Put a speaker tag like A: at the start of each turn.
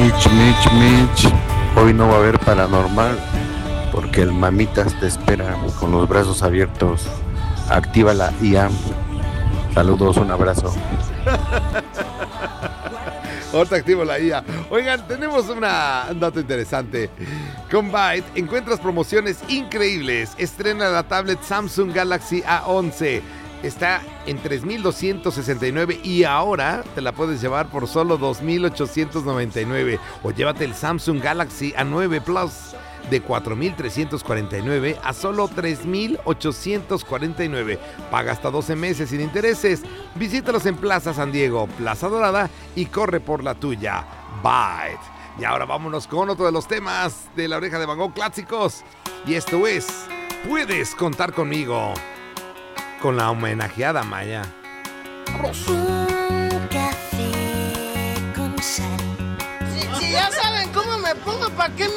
A: Mitch. Hoy no va a haber paranormal porque el mamitas te espera con los brazos abiertos. Activa la IA. Saludos, un abrazo.
B: Ahorita activo la IA. Oigan, tenemos un dato interesante. Con Byte encuentras promociones increíbles. Estrena la tablet Samsung Galaxy A11. Está en 3,269 y ahora te la puedes llevar por solo 2,899. O llévate el Samsung Galaxy A9 Plus de 4,349 a solo 3,849. Paga hasta 12 meses sin intereses. Visítalos en Plaza San Diego, Plaza Dorada y corre por la tuya. Byte. Y ahora vámonos con otro de los temas de La Oreja de Van Gogh clásicos. Y esto es Puedes contar conmigo, con la homenajeada Maya. ¡Vamos!
C: Un café con sal.
D: Si ya saben cómo me pongo, ¿para qué